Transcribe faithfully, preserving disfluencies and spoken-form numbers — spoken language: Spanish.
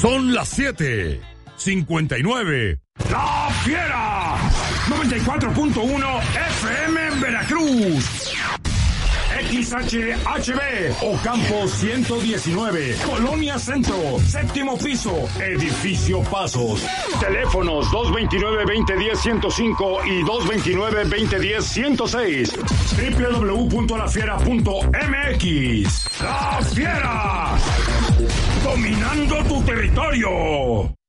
Son las siete cincuenta y nueve. ¡La Fiera! noventa y cuatro punto uno F M en Veracruz. X H H B, Ocampo ciento diecinueve, Colonia Centro, séptimo piso, Edificio Pasos. Teléfonos dos veintinueve, veinte diez, ciento cinco y dos veintinueve, veinte diez, ciento seis. doble u doble u doble u punto la fiera punto m x. ¡La Fiera! Dominando tu territorio.